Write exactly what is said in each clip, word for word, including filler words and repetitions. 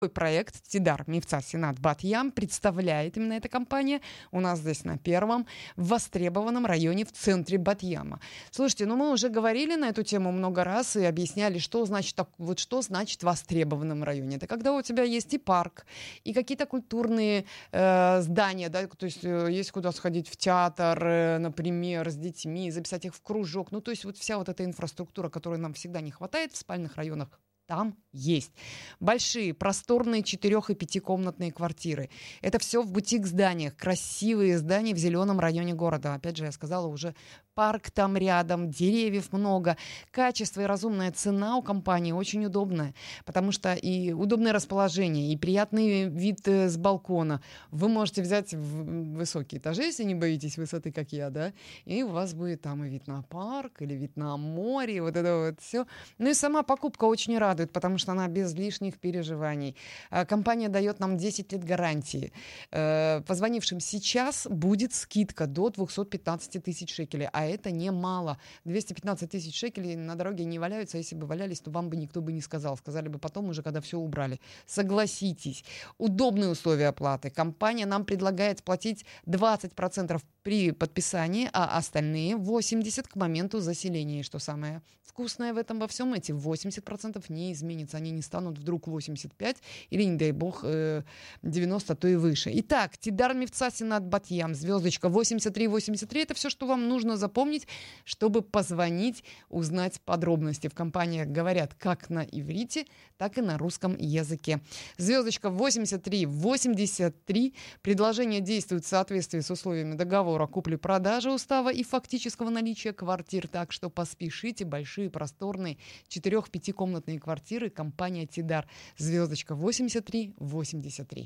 Проект Тидар Мифца Сенат Бат-Ям представляет именно эта компания у нас здесь на первом востребованном районе в центре Бат-Яма. Слушайте, ну мы уже говорили на эту тему много раз и объясняли, что значит, так, вот что значит востребованном районе. Это когда у тебя есть и парк, и какие-то культурные э, здания, да, то есть э, есть куда сходить в театр, э, например, с детьми, записать их в кружок. Ну то есть вот вся вот эта инфраструктура, которой нам всегда не хватает в спальных районах, там есть. Большие, просторные четырех- и пятикомнатные квартиры. Это все в бутик-зданиях. Красивые здания в зеленом районе города. Опять же, я сказала, уже парк там рядом, деревьев много. Качество и разумная цена у компании очень удобная, потому что и удобное расположение, и приятный вид с балкона. Вы можете взять в высокие этажи, если не боитесь высоты, как я, да, и у вас будет там и вид на парк, или вид на море, вот это вот все. Ну и сама покупка очень радует, потому что она без лишних переживаний. Компания дает нам десять лет гарантии. Позвонившим сейчас будет скидка до двести пятнадцать тысяч шекелей, а это немало. двести пятнадцать тысяч шекелей на дороге не валяются, а если бы валялись, то вам бы никто бы не сказал. Сказали бы потом уже, когда все убрали. Согласитесь. Удобные условия оплаты. Компания нам предлагает платить двадцать процентов при подписании, а остальные восемьдесят процентов к моменту заселения. И что самое вкусное в этом во всем, эти восемьдесят процентов не изменится. Они не станут вдруг восемьдесят пять или, не дай бог, девяносто, а то и выше. Итак, Тидар Мифца Сенат Бат-Ям, звездочка восемьдесят три восемьдесят три. Это все, что вам нужно запомнить, чтобы позвонить, узнать подробности. В компаниях говорят как на иврите, так и на русском языке. Звездочка восемьдесят три восемьдесят три. Предложение действует в соответствии с условиями договора купли-продажи, устава и фактического наличия квартир. Так что поспешите. Большие, просторные четырех-пятикомнатные квартиры. Компания Тидар. Звездочка восемьдесят три восемьдесят три.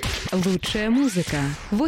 Лучшая музыка.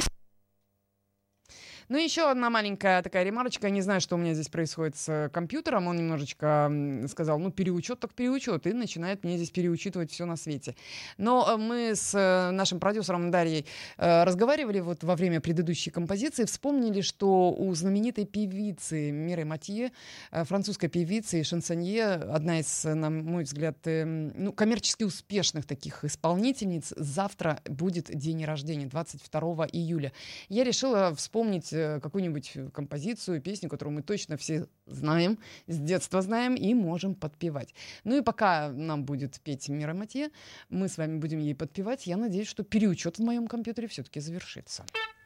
Ну, еще одна маленькая такая ремарочка. Я не знаю, что у меня здесь происходит с компьютером. Он немножечко сказал, ну, переучет, так переучет. И начинает мне здесь переучитывать все на свете. Но мы с нашим продюсером Дарьей разговаривали вот во время предыдущей композиции. Вспомнили, что у знаменитой певицы Миры Матье, французской певицы и шансонье, одна из, на мой взгляд, ну, коммерчески успешных таких исполнительниц, завтра будет день рождения, двадцать второго июля. Я решила вспомнить какую-нибудь композицию, песню, которую мы точно все знаем, с детства знаем и можем подпевать. Ну и пока нам будет петь Мира Матье, мы с вами будем ей подпевать. Я надеюсь, что переучет в моем компьютере все-таки завершится.